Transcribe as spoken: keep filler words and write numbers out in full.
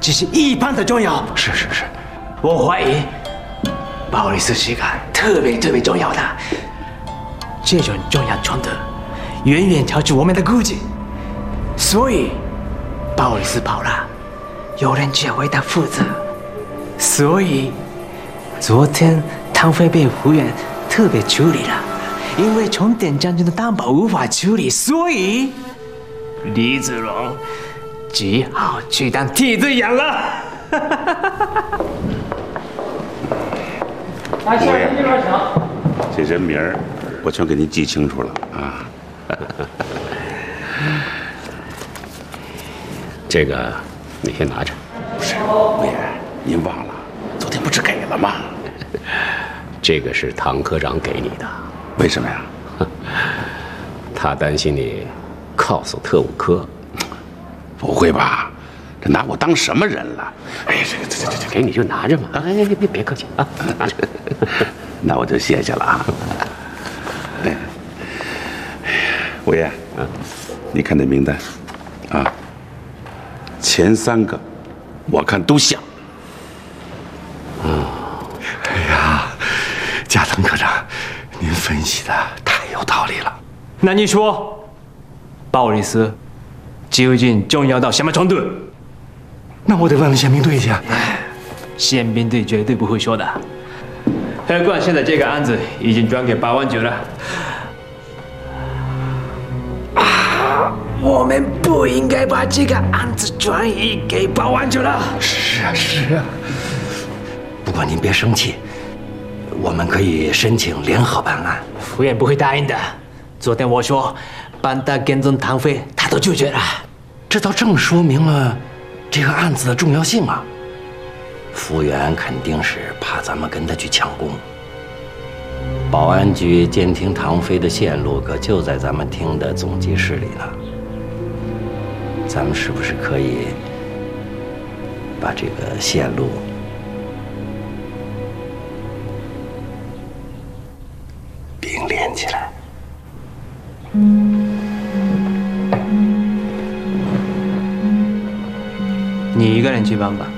只是一般的重要。 是是是， 我怀疑鲍里斯是个特别特别重要的，这种重要冲突远远超出我们的估计，所以鲍里斯跑了，有人就要为他负责。所以昨天汤菲被服务员特别处理了，因为重点将军的担保无法处理，所以李子龙只好去当替罪羊了。 来，先生这边请。 这人名儿我全给你记清楚了啊。这个你先拿着。不是，魏爷，您忘了，昨天不是给了吗？这个是唐科长给你的。为什么呀？他担心你告诉特务科。不会吧？这拿我当什么人了？哎呀，这个这这这给你就拿着嘛。哎，别别别客气啊，拿着。那我就谢谢了啊。哎，魏爷，啊，你看这名单，啊，前三个我看都像。啊，哎呀，加藤科长，您分析的太有道理了。 那你说，鲍里斯究竟重要到什么程度？ 那我得问问宪兵队去。 宪兵队绝对不会说的。何况现在这个案子已经转给八万九了。啊，我们不应该把这个案子转移给八万九了。 是啊，是啊。不过您别生气，我们可以申请联合办案。 服务员不会答应的。昨天我说帮他跟踪唐飞，他都拒绝了。 这倒正说明了这个案子的重要性啊。服务员肯定是怕咱们跟他去抢功。保安局监听唐飞的线路可就在咱们厅的总机室里呢。咱们是不是可以把这个线路并联起来？ 你一个人去帮吧。